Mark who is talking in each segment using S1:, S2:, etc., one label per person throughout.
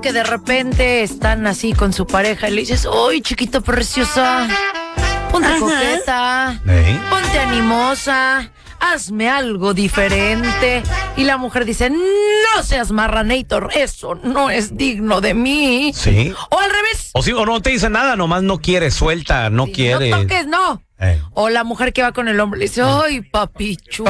S1: que de repente están así con su pareja y le dices, ¡ay, chiquito preciosa! Ponte coqueta, ponte animosa, hazme algo diferente. Y la mujer dice, no seas marranator, eso no es digno de mí.
S2: Sí.
S1: O al revés.
S2: O no te dice nada, nomás no quiere, suelta, no quiere.
S1: No toques, no. O la mujer que va con el hombre le dice, ¡ay, papi chulo!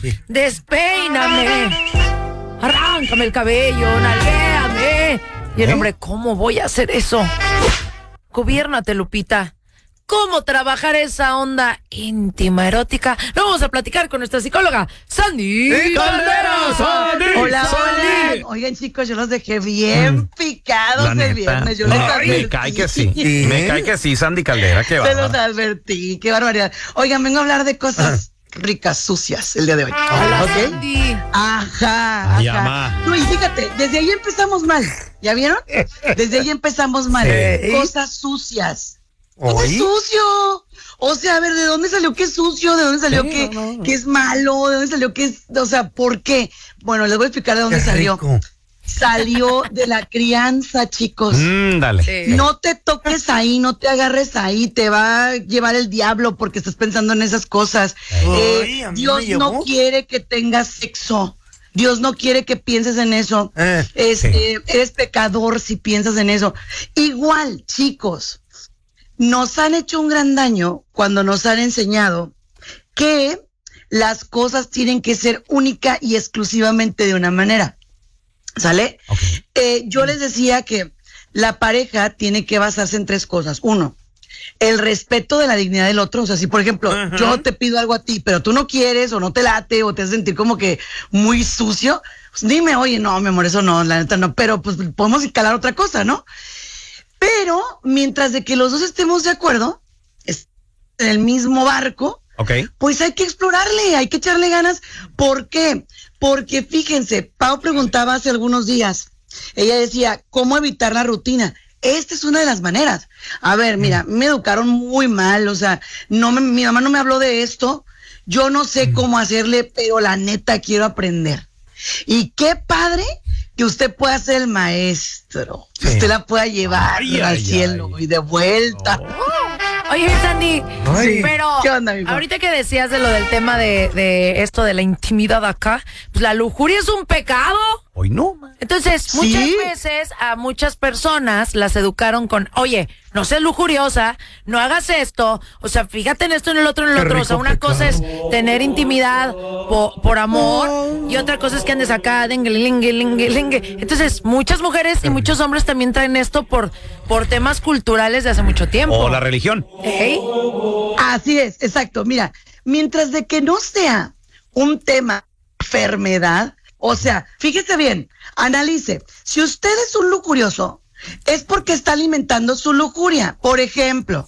S1: ¡Despeíname! ¡Arráncame el cabello! ¡Nalguéame! Y el hombre, ¿cómo voy a hacer eso? Gobiérnate, Lupita. ¿Cómo trabajar esa onda íntima, erótica? Lo vamos a platicar con nuestra psicóloga, Sandy
S2: Caldera. Sandy.
S3: Hola. Oigan, chicos, yo los dejé bien picados el viernes. Yo les advertí.
S2: Me cae que sí. Me cae que sí, Sandy Caldera. Qué
S3: Se los advertí. Qué barbaridad. Oigan, vengo a hablar de cosas ricas, sucias el día de hoy.
S1: Hola, Sandy.
S3: Ajá. No, y fíjate, desde ahí empezamos mal. ¿Ya vieron? Desde ahí empezamos mal.
S2: Sí.
S3: Cosas sucias. ¿Cómo es sucio? O sea, a ver, ¿de dónde salió que es sucio? ¿De dónde salió que es malo? ¿De dónde salió que es...? O sea, ¿por qué? Bueno, les voy a explicar de dónde salió. Salió de la crianza, chicos.
S2: Dale.
S1: Sí.
S3: No te toques ahí, no te agarres ahí, te va a llevar el diablo porque estás pensando en esas cosas. Dios no quiere que tengas sexo. Dios no quiere que pienses en eso. Eres pecador si piensas en eso. Igual, chicos, nos han hecho un gran daño cuando nos han enseñado que las cosas tienen que ser única y exclusivamente de una manera. ¿Sale? Okay. Yo les decía que la pareja tiene que basarse en 3 cosas. 1, el respeto de la dignidad del otro. O sea, si por ejemplo yo te pido algo a ti, pero tú no quieres o no te late o te hace sentir como que muy sucio, pues dime, oye, no, mi amor, eso no, la neta no, pero pues podemos escalar otra cosa, ¿no? Pero mientras de que los dos estemos de acuerdo, en el mismo barco, pues hay que explorarle, hay que echarle ganas. ¿Por qué? Porque fíjense, Pau preguntaba hace algunos días, ella decía, ¿cómo evitar la rutina? Esta es una de las maneras. A ver, mira, me educaron muy mal, o sea, mi mamá no me habló de esto, yo no sé cómo hacerle, pero la neta quiero aprender. Y qué padre que usted pueda ser el maestro, que usted la pueda llevar al cielo y de vuelta.
S1: Oye, Sandy, pero
S3: ¿qué onda,
S1: ahorita que decías de lo del tema de esto de la intimidad acá, pues la lujuria es un pecado.
S2: Hoy no.
S1: Entonces, muchas veces a muchas personas las educaron con, oye, no seas lujuriosa, no hagas esto, o sea, fíjate en esto, en el otro, en el otro. O sea, una cosa es tener intimidad por amor y otra cosa es que andes acá, dengue. Entonces, muchas mujeres y muchos hombres también traen esto por temas culturales de hace mucho tiempo.
S2: O la religión.
S3: Así es, exacto. Mira, mientras de que no sea un tema enfermedad, o sea, fíjese bien, analice, si usted es un lujurioso, es porque está alimentando su lujuria. Por ejemplo,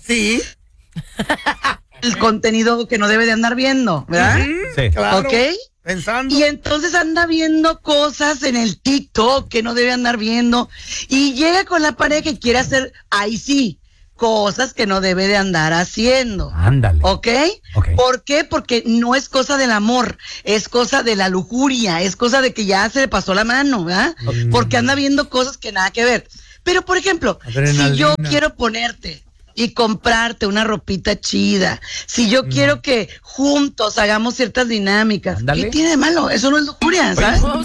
S3: el contenido que no debe de andar viendo, ¿verdad?
S2: Sí.
S4: Claro.
S3: ¿Ok?
S4: Pensando.
S3: Y entonces anda viendo cosas en el TikTok que no debe andar viendo y llega con la pareja y quiere hacer, ahí sí, cosas que no debe de andar haciendo.
S2: Ándale.
S3: ¿Ok? ¿Por qué? Porque no es cosa del amor, es cosa de la lujuria, es cosa de que ya se le pasó la mano, ¿verdad? Porque anda viendo cosas que nada que ver. Pero, por ejemplo, si yo quiero ponerte y comprarte una ropita chida, si yo quiero que juntos hagamos ciertas dinámicas, ¿qué tiene de malo? Eso no es lujuria, ¿sabes?
S1: Vamos